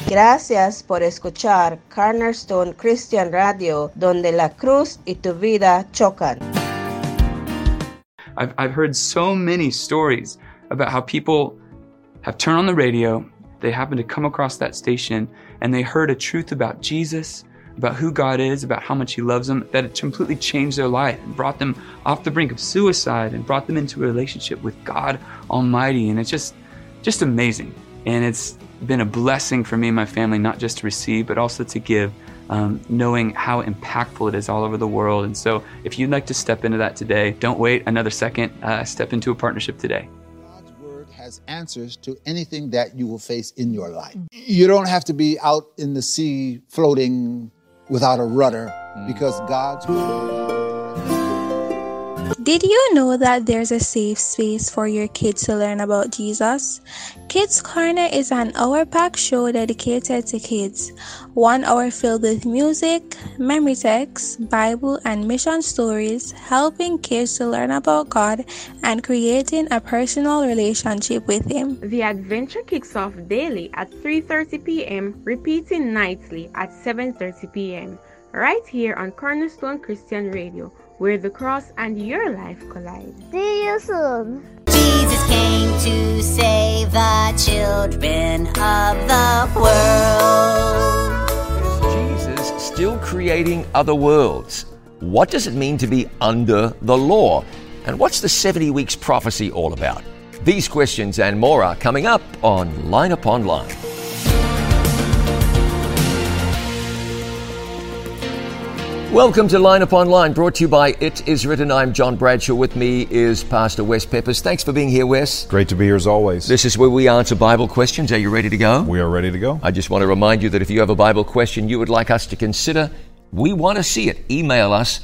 Gracias por escuchar Cornerstone Christian Radio, donde la cruz y tu vida chocan. I've heard so many stories about how people have turned on the radio, they happen to come across that station, and they heard a truth about Jesus, about who God is, about how much He loves them, that it completely changed their life and brought them off the brink of suicide and brought them into a relationship with God Almighty. And it's just amazing. And it's been a blessing for me and my family, not just to receive, but also to give, knowing how impactful it is all over the world. And so if you'd like to step into that today, don't wait another second, step into a partnership today. God's Word has answers to anything that you will face in your life. You don't have to be out in the sea floating without a rudder, because God's Word. Did you know that there's a safe space for your kids to learn about Jesus? Kids Corner is an hour-packed show dedicated to kids. 1 hour filled with music, memory texts, Bible, and mission stories, helping kids to learn about God and creating a personal relationship with Him. The adventure kicks off daily at 3:30 p.m., repeating nightly at 7:30 p.m., right here on Cornerstone Christian Radio, where the cross and your life collide. See you soon. Jesus came to save the children of the world. Jesus still creating other worlds. What does it mean to be under the law? And what's the 70 weeks prophecy all about? These questions and more are coming up on Line Upon Line. Welcome to Line Upon Line, brought to you by It Is Written. I'm John Bradshaw. With me is Pastor Wes Peppers. Thanks for being here, Wes. Great to be here as always. This is where we answer Bible questions. Are you ready to go? We are ready to go. I just want to remind you that if you have a Bible question you would like us to consider, we want to see it. Email us,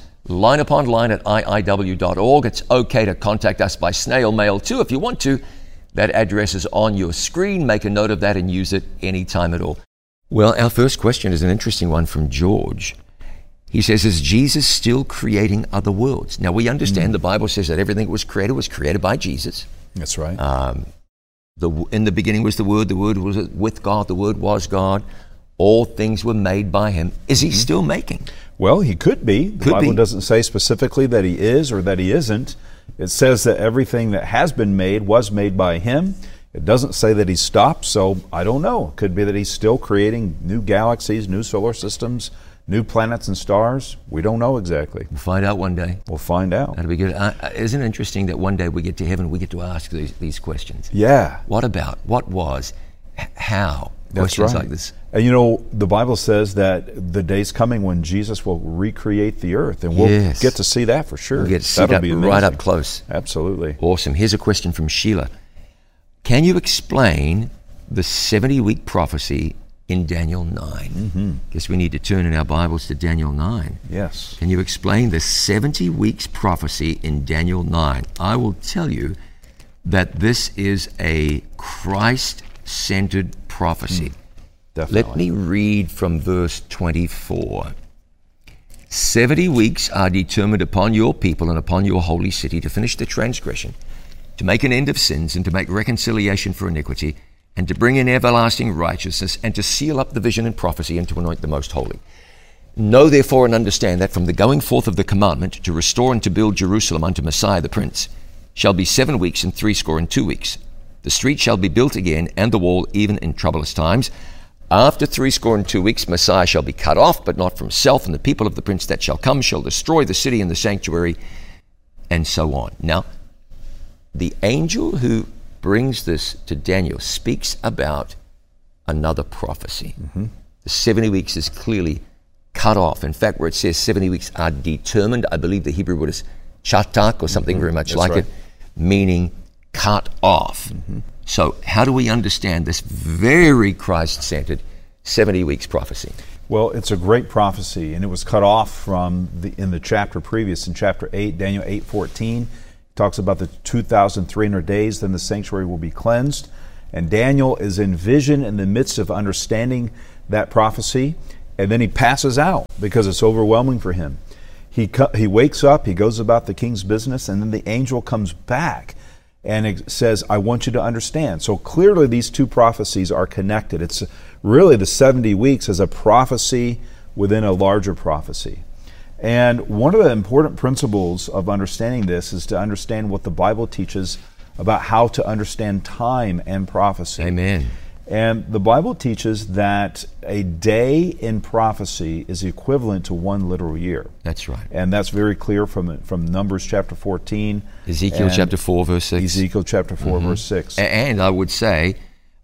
lineuponline@iiw.org. It's okay to contact us by snail mail too if you want to. That address is on your screen. Make a note of that and use it anytime at all. Well, our first question is an interesting one from George. He says, is Jesus still creating other worlds? Now, we understand the Bible says that everything that was created by Jesus. That's right. In the beginning was the Word was with God, the Word was God. All things were made by Him. Is He still making? Well, He could be. The Bible doesn't say specifically that He is or that He isn't. It says that everything that has been made was made by Him. It doesn't say that He stopped, so I don't know. It could be that He's still creating new galaxies, new solar systems, new planets and stars. We don't know exactly. We'll find out one day. We'll find out. That'll be good. Isn't it interesting that one day we get to heaven, we get to ask these questions? Yeah. What about? What was? How? That's questions right. like this. And you know, the Bible says that the day's coming when Jesus will recreate the earth, and we'll get to see that for sure. We'll get to see that right up close. Absolutely. Awesome. Here's a question from Sheila. Can you explain the 70-week prophecy in Daniel 9? Guess we need to turn in our Bibles to Daniel 9. Yes. Can you explain the 70 weeks prophecy in Daniel 9? I will tell you that this is a Christ-centered prophecy. Definitely. Let me read from verse 24. 70 weeks are determined upon your people and upon your holy city to finish the transgression, to make an end of sins, and to make reconciliation for iniquity, and to bring in everlasting righteousness, and to seal up the vision and prophecy, and to anoint the most holy. Know therefore and understand that from the going forth of the commandment to restore and to build Jerusalem unto Messiah the Prince shall be 7 weeks and 62 weeks. The street shall be built again, and the wall, even in troublous times. After 62 weeks, Messiah shall be cut off, but not from self, and the people of the Prince that shall come shall destroy the city and the sanctuary, and so on. Now, the angel who brings this to Daniel speaks about another prophecy. The 70 weeks is clearly cut off. In fact, where it says 70 weeks are determined, I believe the Hebrew word is chatak or something very much like it, meaning cut off. So how do we understand this very Christ-centered 70 weeks prophecy? Well, it's a great prophecy, and it was cut off from in the chapter previous, in chapter 8, Daniel 8:14. Talks about the 2,300 days, then the sanctuary will be cleansed. And Daniel is in vision in the midst of understanding that prophecy, and then he passes out because it's overwhelming for him. He wakes up, he goes about the king's business, and then the angel comes back and it says, I want you to understand. So clearly these two prophecies are connected. It's really the 70 weeks as a prophecy within a larger prophecy. And one of the important principles of understanding this is to understand what the Bible teaches about how to understand time and prophecy. Amen. And the Bible teaches that a day in prophecy is equivalent to one literal year. That's right. And that's very clear from Numbers chapter 14. Ezekiel chapter 4, verse 6. Ezekiel chapter 4, verse 6. And I would say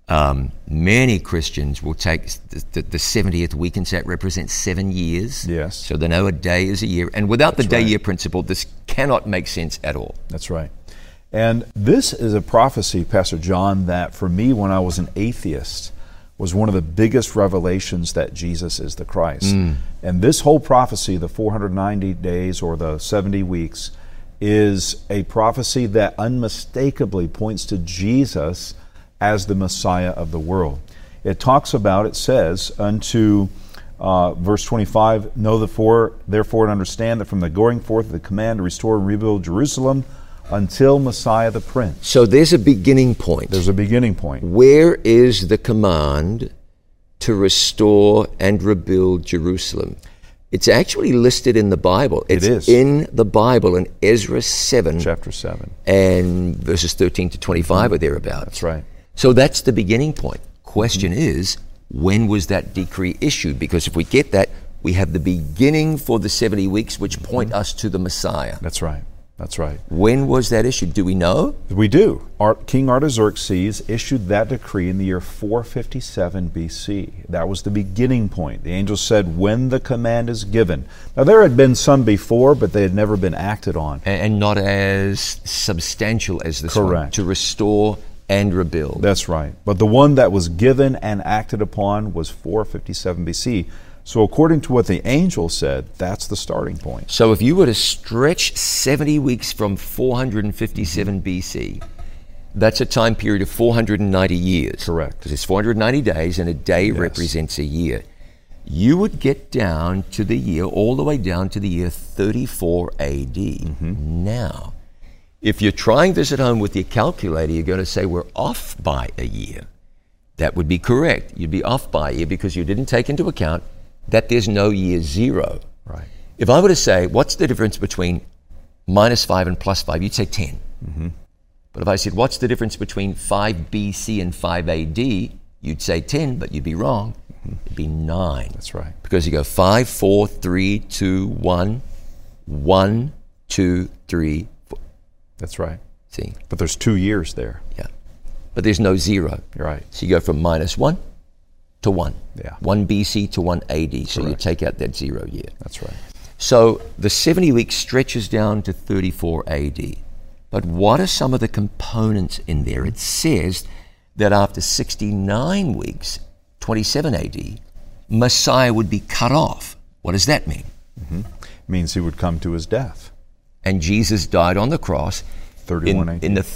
many Christians will take the 70th week and say it represents 7 years. Yes. So they know a day is a year. And without the That's right. day-year principle, this cannot make sense at all. That's right. And this is a prophecy, Pastor John, that for me when I was an atheist was one of the biggest revelations that Jesus is the Christ. And this whole prophecy, the 490 days or the 70 weeks, is a prophecy that unmistakably points to Jesus as the Messiah of the world. It talks about, it says, unto verse 25, know therefore and understand that from the going forth of the command to restore and rebuild Jerusalem until Messiah the Prince. So there's a beginning point. There's a beginning point. Where is the command to restore and rebuild Jerusalem? It's actually listed in the Bible. It's is. in the Bible in Ezra 7. Chapter 7. And verses 13 to 25 or thereabouts. That's right. So that's the beginning point. Question is, when was that decree issued? Because if we get that, we have the beginning for the 70 weeks, which point us to the Messiah. That's right. That's right. When was that issued? Do we know? We do. King Artaxerxes issued that decree in the year 457 BC. That was the beginning point. The angel said, when the command is given. Now, there had been some before, but they had never been acted on. And not as substantial as this Correct. one. To restore and rebuild. That's right. But the one that was given and acted upon was 457 BC. So according to what the angel said, that's the starting point. So if you were to stretch 70 weeks from 457 BC, that's a time period of 490 years. Correct. Because it's 490 days and a day Yes. represents a year. You would get down to the year, all the way down to the year 34 AD. Now, if you're trying this at home with your calculator, you're going to say we're off by a year. That would be correct. You'd be off by a year because you didn't take into account that there's no year zero. Right. If I were to say, what's the difference between -5 and +5, you'd say 10. But if I said, what's the difference between 5 BC and 5 AD, you'd say 10, but you'd be wrong. It'd be 9. That's right. Because you go 5, 4, 3, 2, 1, 1, 2, 3, 4. That's right. See? But there's 2 years there. Yeah. But there's no zero. You're right. So you go from -1 to 1. Yeah. 1 BC to 1 AD. So you Correct. take out that 0 year. That's right. So the 70 weeks stretches down to 34 AD. But what are some of the components in there? It says that after 69 weeks, 27 AD, Messiah would be cut off. What does that mean? Means he would come to his death. And Jesus died on the cross 31 AD. in the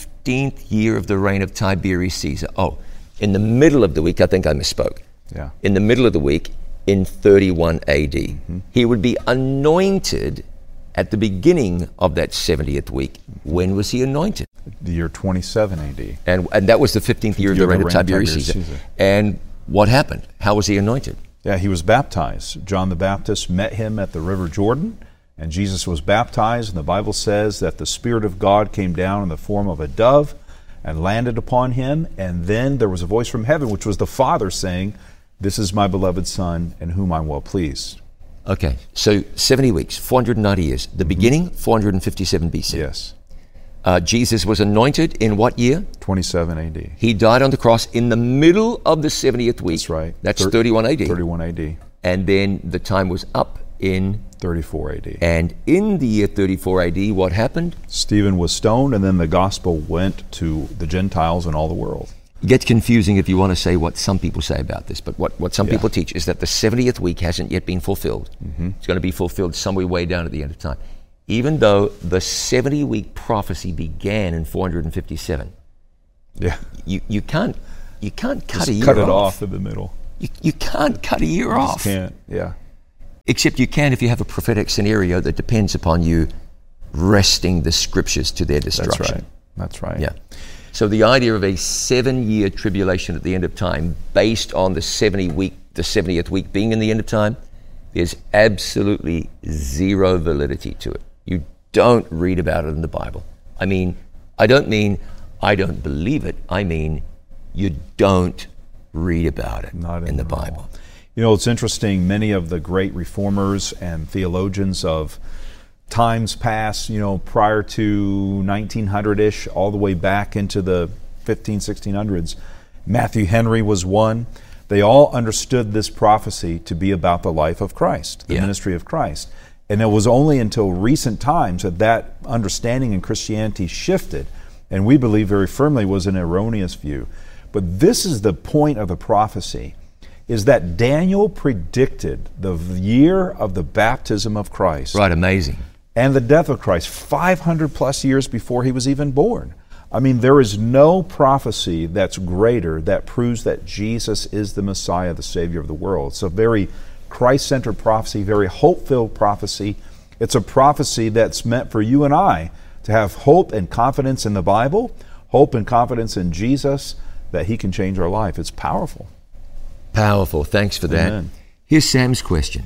15th year of the reign of Tiberius Caesar. Oh, in the middle of the week, I think I misspoke. Yeah. In the middle of the week, in 31 AD. He would be anointed at the beginning of that 70th week. When was he anointed? The year 27 AD. And that was the 15th year of the reign of Tiberius Caesar. And what happened? How was he anointed? Yeah, he was baptized. John the Baptist met him at the River Jordan, and Jesus was baptized, and the Bible says that the Spirit of God came down in the form of a dove and landed upon him, and then there was a voice from heaven, which was the Father saying, "This is my beloved Son, in whom I'm well pleased." Okay, so 70 weeks, 490 years. The beginning, 457 BC. Yes, Jesus was anointed in what year? 27 AD. He died on the cross in the middle of the 70th week. That's right. That's 31 AD. 31 AD. And then the time was up in 34 AD. And in the year 34 AD, what happened? Stephen was stoned, and then the gospel went to the Gentiles and all the world. It gets confusing if you want to say what some people say about this, but what some Yeah. people teach is that the 70th week hasn't yet been fulfilled. It's going to be fulfilled somewhere way down at the end of time. Even though the 70-week prophecy began in 457, Yeah. you can't cut a year Cut it off. off in the middle. You can't cut a year Just off. can't. Yeah. Except you can if you have a prophetic scenario that depends upon you wresting the scriptures to their destruction. That's right. That's right. Yeah. So the idea of a 7-year tribulation at the end of time based on the 70th week being in the end of time, there's absolutely zero validity to it. You don't read about it in the Bible. I mean, I don't mean I don't believe it. I mean, you don't read about it in the Bible. You know, it's interesting, many of the great reformers and theologians of times past, you know, prior to 1900-ish, all the way back into the 1600s, Matthew Henry was one. They all understood this prophecy to be about the life of Christ, the ministry of Christ. And it was only until recent times that that understanding in Christianity shifted, and we believe very firmly was an erroneous view. But this is the point of the prophecy, is that Daniel predicted the year of the baptism of Christ. Right, amazing. And the death of Christ 500 plus years before he was even born. I mean, there is no prophecy that's greater that proves that Jesus is the Messiah, the Savior of the world. It's a very Christ-centered prophecy, very hope-filled prophecy. It's a prophecy that's meant for you and I to have hope and confidence in the Bible, hope and confidence in Jesus, that he can change our life. It's powerful. Powerful. Thanks for that. Amen. Here's Sam's question.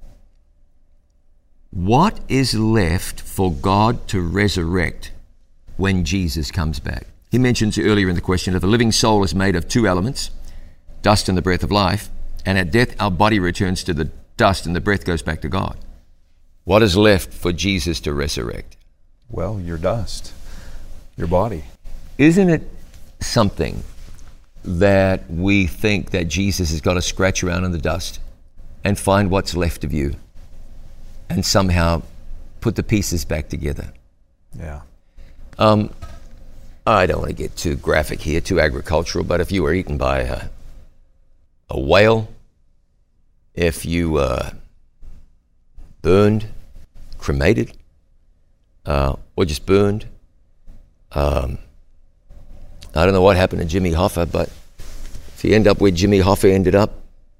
What is left for God to resurrect when Jesus comes back? He mentions earlier in the question that the living soul is made of two elements, dust and the breath of life, and at death our body returns to the dust and the breath goes back to God. What is left for Jesus to resurrect? Well, your dust, your body. Isn't it something that we think that Jesus has got to scratch around in the dust and find what's left of you and somehow put the pieces back together? Yeah. I don't want to get too graphic here, too agricultural, but if you were eaten by a whale, if you burned, cremated, or just burned, I don't know what happened to Jimmy Hoffa, but if you end up where Jimmy Hoffa ended up,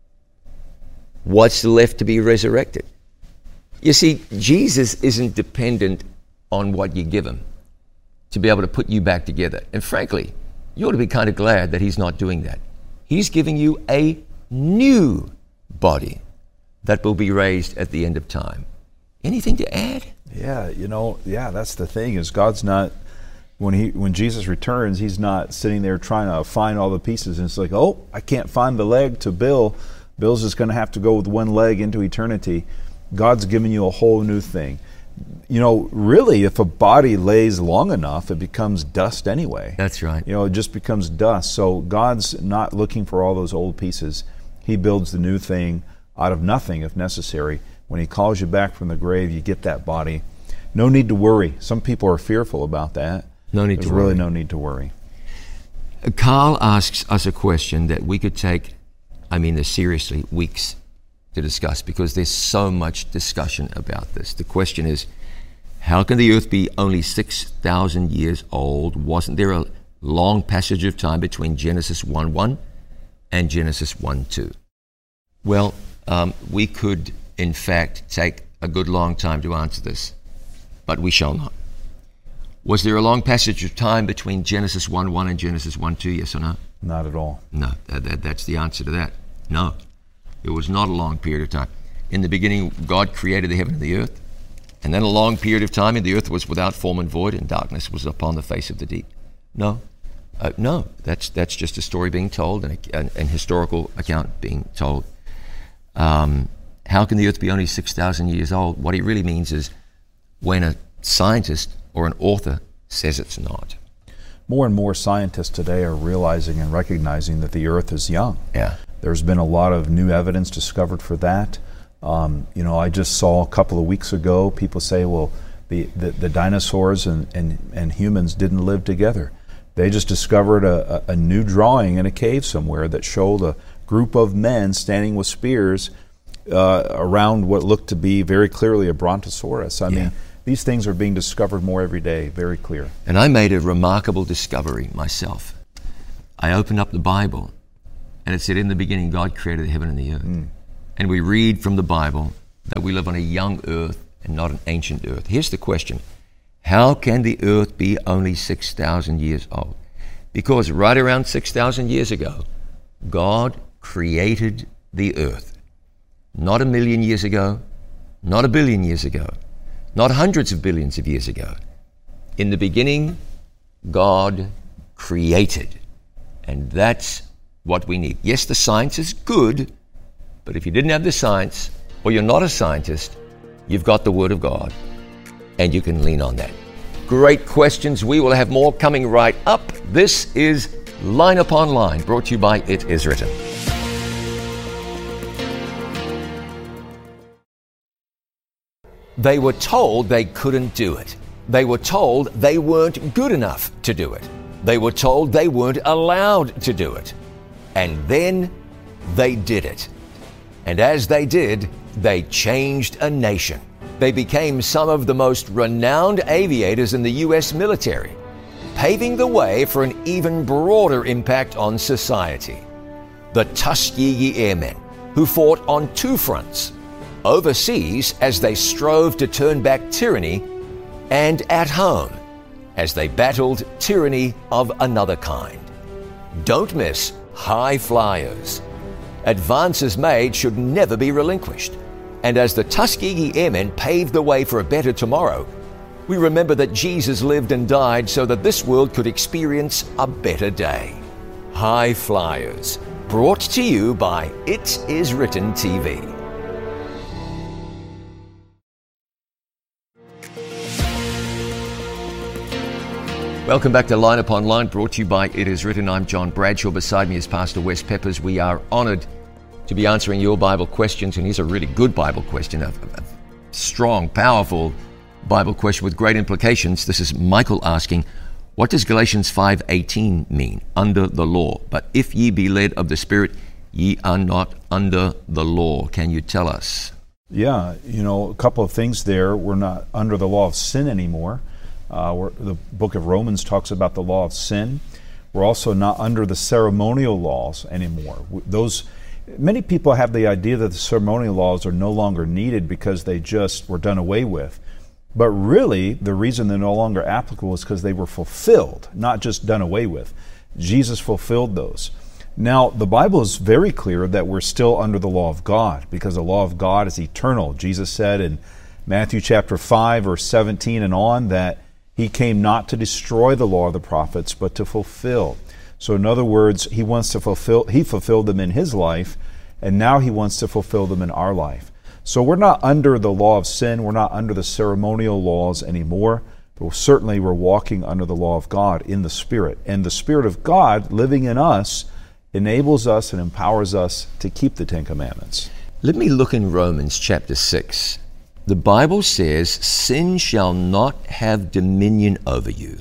what's left to be resurrected? You see, Jesus isn't dependent on what you give him to be able to put you back together. And frankly, you ought to be kind of glad that he's not doing that. He's giving you a new body that will be raised at the end of time. Anything to add? Yeah, that's the thing, is God's not, when Jesus returns, he's not sitting there trying to find all the pieces and it's like, oh, I can't find the leg to Bill. Bill's just going to have to go with one leg into eternity. God's giving you a whole new thing. Really, if a body lays long enough, it becomes dust anyway. That's right. It just becomes dust. So God's not looking for all those old pieces. He builds the new thing out of nothing if necessary. When he calls you back from the grave, you get that body. No need to worry. Some people are fearful about that. There's really no need to worry. Carl asks us a question that we could take, seriously, weeks to discuss, because there's so much discussion about this. The question is, how can the earth be only 6,000 years old? Wasn't there a long passage of time between Genesis 1:1 and Genesis 1:2? Well, we could, in fact, take a good long time to answer this, but we shall not. Was there a long passage of time between Genesis 1:1 and Genesis 1:2, yes or no? Not at all. No, that's the answer to that. No, it was not a long period of time. In the beginning, God created the heaven and the earth, and then a long period of time, and the earth was without form and void, and darkness was upon the face of the deep. No, that's just a story being told and an historical account being told. How can the earth be only 6,000 years old? What he really means is when a scientist or an author says it's not. More and more scientists today are realizing and recognizing that the earth is young. Yeah. There's been a lot of new evidence discovered for that. I just saw a couple of weeks ago, people say, well, the dinosaurs and humans didn't live together. They just discovered a new drawing in a cave somewhere that showed a group of men standing with spears around what looked to be very clearly a brontosaurus. These things are being discovered more every day, very clear. And I made a remarkable discovery myself. I opened up the Bible, and it said, in the beginning, God created the heaven and the earth. And we read from the Bible that we live on a young earth and not an ancient earth. Here's the question. How can the earth be only 6,000 years old? Because right around 6,000 years ago, God created the earth. Not 1 million years ago, not 1 billion years ago, not hundreds of billions of years ago. In the beginning, God created. And that's what we need. Yes, the science is good, but if you didn't have the science, or you're not a scientist, you've got the Word of God, and you can lean on that. Great questions. We will have more coming right up. This is Line Upon Line, brought to you by It Is Written. They were told they couldn't do it. They were told they weren't good enough to do it. They were told they weren't allowed to do it. And then they did it. And as they did, they changed a nation. They became some of the most renowned aviators in the U.S. military, paving the way for an even broader impact on society. The Tuskegee Airmen, who fought on two fronts, overseas as they strove to turn back tyranny, and at home as they battled tyranny of another kind. Don't miss High Flyers. Advances made should never be relinquished. And as the Tuskegee Airmen paved the way for a better tomorrow, we remember that Jesus lived and died so that this world could experience a better day. High Flyers, brought to you by It Is Written TV. Welcome back to Line Upon Line, brought to you by It Is Written. I'm John Bradshaw. Beside me is Pastor Wes Peppers. We are honored to be answering your Bible questions, and here's a really good Bible question, a strong, powerful Bible question with great implications. This is Michael asking, what does Galatians 5:18 mean? Under the law. But if ye be led of the Spirit, ye are not under the law. Can you tell us? Yeah, a couple of things there. We're not under the law of sin anymore. The book of Romans talks about the law of sin. We're also not under the ceremonial laws anymore. Many people have the idea that the ceremonial laws are no longer needed because they just were done away with. But really, the reason they're no longer applicable is because they were fulfilled, not just done away with. Jesus fulfilled those. Now, the Bible is very clear that we're still under the law of God because the law of God is eternal. Jesus said in Matthew chapter 5, verse 17 and on that He came not to destroy the law of the prophets, but to fulfill. So in other words, He fulfilled them in His life, and now He wants to fulfill them in our life. So we're not under the law of sin, we're not under the ceremonial laws anymore, but certainly we're walking under the law of God in the Spirit. And the Spirit of God living in us enables us and empowers us to keep the Ten Commandments. Let me look in Romans chapter 6. The Bible says, sin shall not have dominion over you,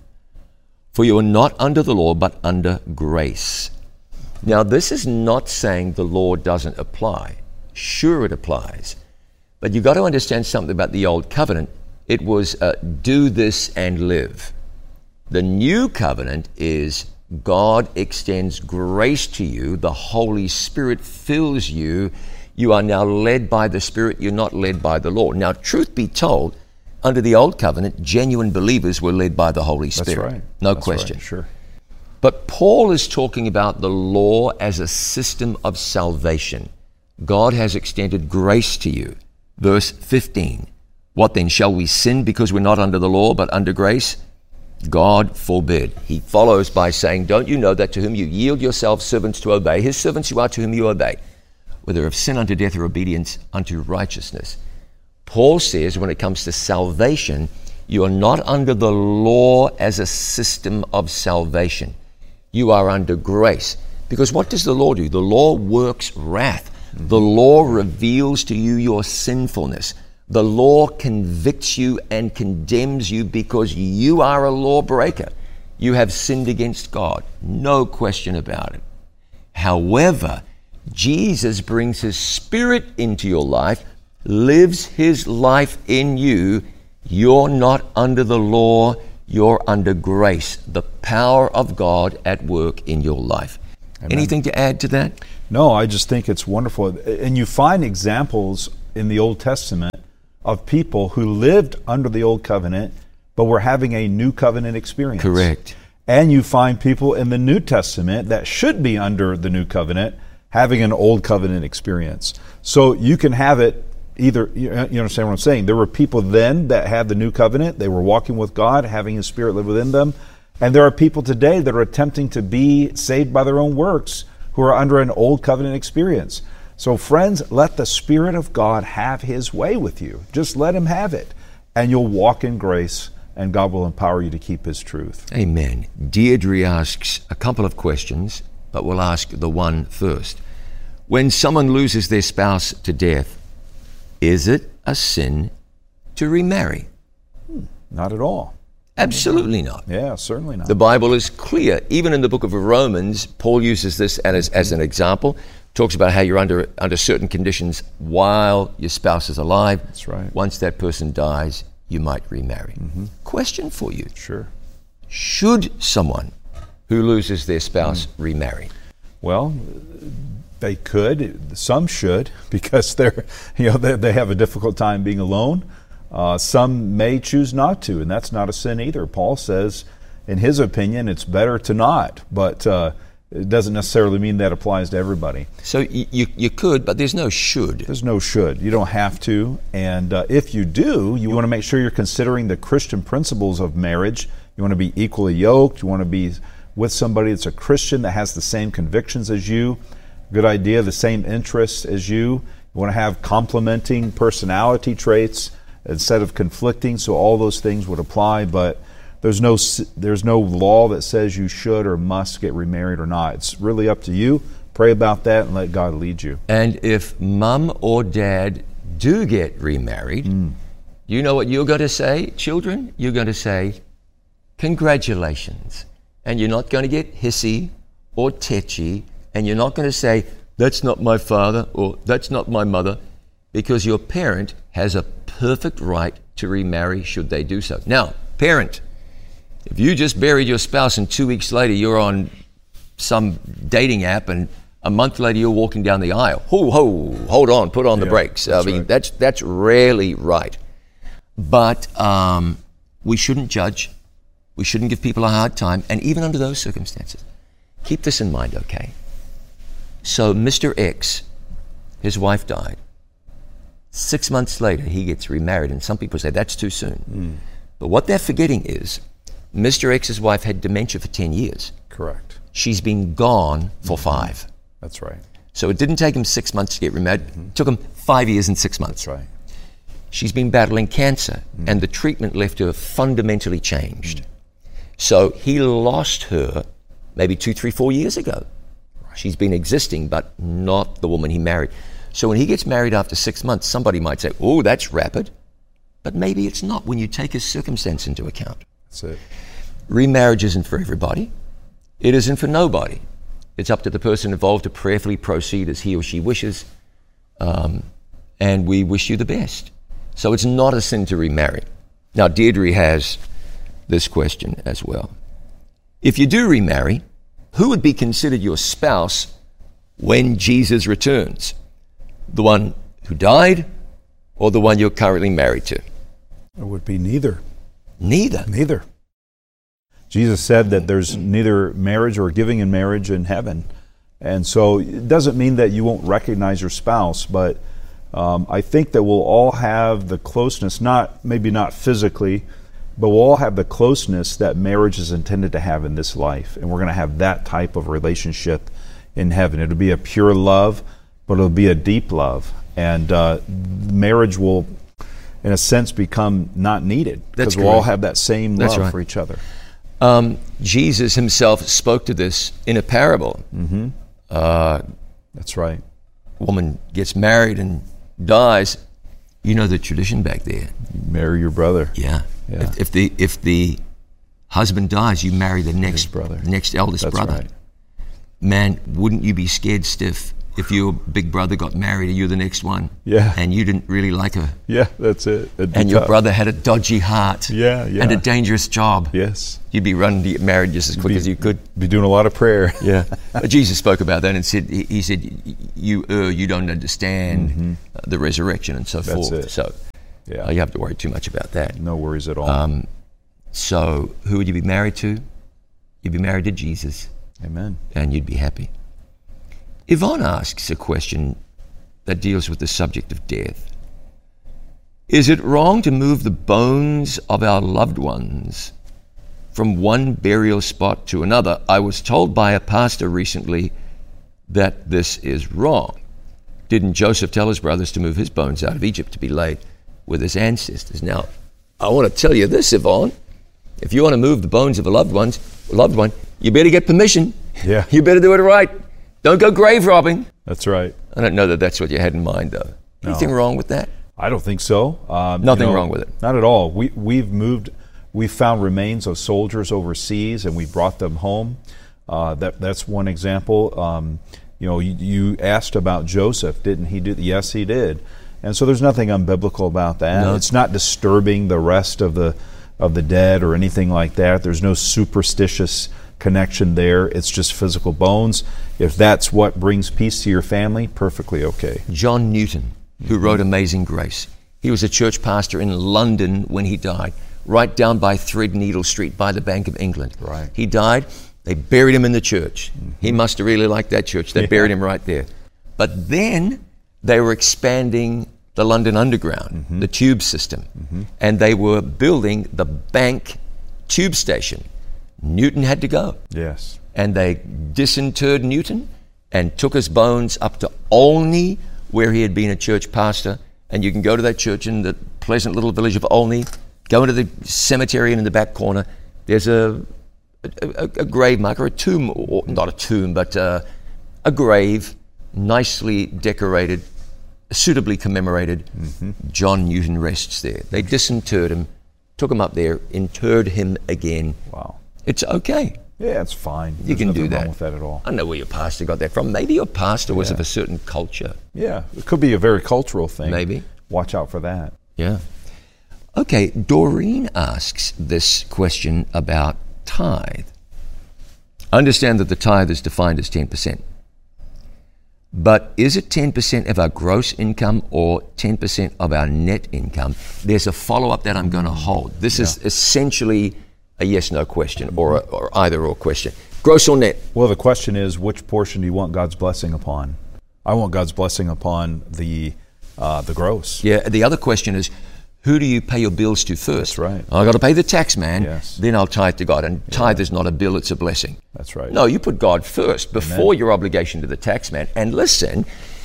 for you are not under the law, but under grace. Now, this is not saying the law doesn't apply. Sure, it applies. But you've got to understand something about the Old Covenant. It was do this and live. The New Covenant is God extends grace to you. The Holy Spirit fills you. You are now led by the Spirit. You're not led by the law. Now, truth be told, under the Old Covenant, genuine believers were led by the Holy Spirit. That's right. No That's question. Right. Sure. But Paul is talking about the law as a system of salvation. God has extended grace to you. Verse 15, what then, shall we sin because we're not under the law but under grace? God forbid. He follows by saying, don't you know that to whom you yield yourselves servants to obey, His servants you are to whom you obey, whether of sin unto death or obedience unto righteousness. Paul says when it comes to salvation, you are not under the law as a system of salvation. You are under grace. Because what does the law do? The law works wrath. The law reveals to you your sinfulness. The law convicts you and condemns you because you are a lawbreaker. You have sinned against God. No question about it. However, Jesus brings His Spirit into your life, lives His life in you. You're not under the law, you're under grace, the power of God at work in your life. Amen. Anything to add to that? No, I just think it's wonderful. And you find examples in the Old Testament of people who lived under the Old Covenant, but we're having a new covenant experience. Correct. And you find people in the New Testament that should be under the new covenant having an old covenant experience. So you can have it either, you understand what I'm saying? There were people then that had the new covenant. They were walking with God, having His Spirit live within them. And there are people today that are attempting to be saved by their own works who are under an old covenant experience. So friends, let the Spirit of God have His way with you. Just let Him have it. And you'll walk in grace, and God will empower you to keep His truth. Amen. Deirdre asks a couple of questions, but we'll ask the one first. When someone loses their spouse to death, is it a sin to remarry? Not at all. Absolutely not. Yeah, certainly not. The Bible is clear. Even in the book of Romans, Paul uses this as an example. Talks about how you're under certain conditions while your spouse is alive. That's right. Once that person dies, you might remarry. Question for you. Sure. Should someone who loses their spouse remarry? Well, they could. Some should, because they have a difficult time being alone. Some may choose not to, and that's not a sin either. Paul says, in his opinion, it's better to not, but it doesn't necessarily mean that applies to everybody. So you could, but there's no should. There's no should. You don't have to, and if you do, you want to make sure you're considering the Christian principles of marriage. You want to be equally yoked. You want to be with somebody that's a Christian that has the same convictions as you. Good idea, the same interests as you. You want to have complementing personality traits instead of conflicting, so all those things would apply, but there's no law that says you should or must get remarried or not. It's really up to you. Pray about that and let God lead you. And if mum or dad do get remarried, you know what you're going to say, children? You're going to say, congratulations. And you're not going to get hissy or tetchy, and you're not going to say, that's not my father or that's not my mother, because your parent has a perfect right to remarry should they do so. Now, parent, if you just buried your spouse and 2 weeks later you're on some dating app and a month later you're walking down the aisle, hold on, put on the brakes. I mean, right. That's rarely right. But we shouldn't judge. We shouldn't give people a hard time. And even under those circumstances, keep this in mind, okay? So Mr. X, his wife died. 6 months later, he gets remarried, and some people say that's too soon. But what they're forgetting is Mr. X's wife had dementia for 10 years. Correct. She's been gone for 5. That's right. So it didn't take him 6 months to get remarried. It took him 5 years and 6 months. That's right. She's been battling cancer, and the treatment left her fundamentally changed. So he lost her maybe 2, 3, 4 years ago. She's been existing, but not the woman he married. So when he gets married after 6 months, somebody might say, oh, that's rapid. But maybe it's not when you take his circumstance into account. That's it. Remarriage isn't for everybody. It isn't for nobody. It's up to the person involved to prayerfully proceed as he or she wishes. And we wish you the best. So it's not a sin to remarry. Now, Deirdre has this question as well. If you do remarry, who would be considered your spouse when Jesus returns? The one who died or the one you're currently married to? It would be neither. Neither? Neither. Jesus said that there's neither marriage or giving in marriage in heaven. And so it doesn't mean that you won't recognize your spouse, but I think that we'll all have the closeness, maybe not physically, but we'll all have the closeness that marriage is intended to have in this life. And we're going to have that type of relationship in heaven. It'll be a pure love, but it'll be a deep love. And marriage will, in a sense, become not needed, because we'll all have that same love for each other. Jesus himself spoke to this in a parable. That's right. A woman gets married and dies. You know the tradition back there. Marry your brother. Yeah. If the husband dies, you marry the next eldest brother. Right. Man, wouldn't you be scared stiff if your big brother got married and you're the next one? Yeah. And you didn't really like her. Yeah, that's it. And your brother had a dodgy heart. Yeah. And a dangerous job. Yes. You'd be running to get married just as quick as you could. Be doing a lot of prayer. Yeah. But Jesus spoke about that and said, he said, you don't understand the resurrection and so forth. It. So you have to worry too much about that. No worries at all. So who would you be married to? You'd be married to Jesus. Amen. And you'd be happy. Yvonne asks a question that deals with the subject of death. Is it wrong to move the bones of our loved ones from one burial spot to another? I was told by a pastor recently that this is wrong. Didn't Joseph tell his brothers to move his bones out of Egypt to be laid with his ancestors? Now, I want to tell you this, Yvonne. If you want to move the bones of a loved one, you better get permission. Yeah. You better do it right. Don't go grave robbing. That's right. I don't know that that's what you had in mind, though. Anything wrong with that? I don't think so. Nothing wrong with it. Not at all. We've found remains of soldiers overseas, and we brought them home. That's one example. You asked about Joseph, didn't he do? Yes, he did. And so there's nothing unbiblical about that. No. It's not disturbing the rest of the dead or anything like that. There's no superstitious connection there. It's just physical bones. If that's what brings peace to your family, perfectly okay. John Newton, who wrote Amazing Grace, he was a church pastor in London when he died, right down by Threadneedle Street by the Bank of England. Right. He died. They buried him in the church. Mm-hmm. He must have really liked that church. They buried him right there. But then they were expanding the London Underground, the tube system, and they were building the Bank tube station. Newton had to go. Yes. And they disinterred Newton and took his bones up to Olney, where he had been a church pastor. And you can go to that church in the pleasant little village of Olney, go into the cemetery, and in the back corner, there's a grave marker, a tomb, or not a tomb, but a grave, nicely decorated, suitably commemorated. John Newton rests there. They disinterred him, took him up there, interred him again. Wow. It's okay. Yeah, it's fine. You can do that. Wrong with that at all. I don't know where your pastor got that from. Maybe your pastor was of a certain culture. Yeah, it could be a very cultural thing. Maybe. Watch out for that. Yeah. Okay, Doreen asks this question about tithe. Understand that the tithe is defined as 10%. But is it 10% of our gross income or 10% of our net income? There's a follow-up that I'm going to hold. This is essentially a yes-no question or either-or question. Gross or net? Well, the question is, which portion do you want God's blessing upon? I want God's blessing upon the gross. Yeah, the other question is, who do you pay your bills to first? That's right. I've got to pay the tax man, yes. Then I'll tithe to God. And tithe is not a bill, it's a blessing. That's right. No, you put God first before your obligation to the tax man. And listen,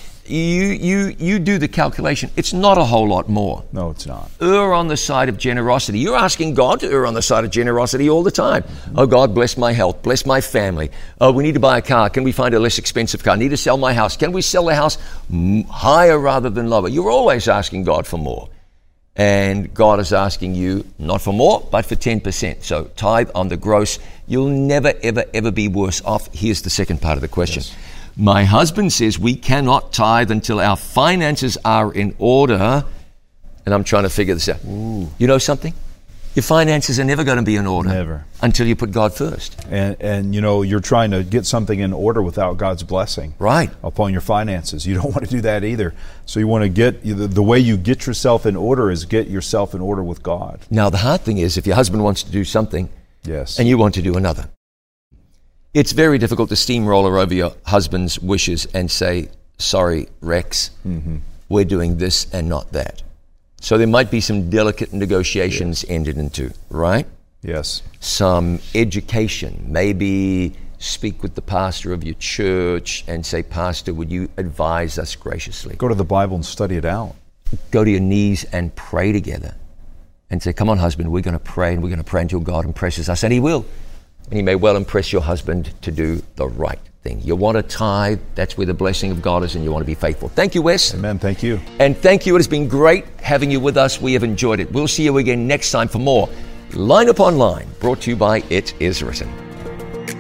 you do the calculation. It's not a whole lot more. No, it's not. Err on the side of generosity. You're asking God to err on the side of generosity all the time. Oh, God, bless my health, bless my family. Oh, we need to buy a car. Can we find a less expensive car? I need to sell my house. Can we sell the house higher rather than lower? You're always asking God for more. And God is asking you not for more, but for 10%. So tithe on the gross. You'll never, ever, ever be worse off. Here's the second part of the question. Yes. My husband says we cannot tithe until our finances are in order. And I'm trying to figure this out. Ooh. You know something? Your finances are never going to be in order. Never. Until you put God first. And you're trying to get something in order without God's blessing. Right. Upon your finances. You don't want to do that either. So you want to get, the way you get yourself in order is get yourself in order with God. Now the hard thing is if your husband wants to do something, yes, and you want to do another. It's very difficult to steamroller over your husband's wishes and say, sorry, Rex, we're doing this and not that. So there might be some delicate negotiations entered into, right? Yes. Some education. Maybe speak with the pastor of your church and say, Pastor, would you advise us graciously? Go to the Bible and study it out. Go to your knees and pray together and say, come on, husband, we're going to pray, and we're going to pray until God impresses us, and He will. And He may well impress your husband to do the right thing. You want to tithe, that's where the blessing of God is, and you want to be faithful. Thank you, Wes. Amen. Thank you. And thank you. It has been great having you with us. We have enjoyed it. We'll see you again next time for more Line Upon Line, brought to you by It Is Written.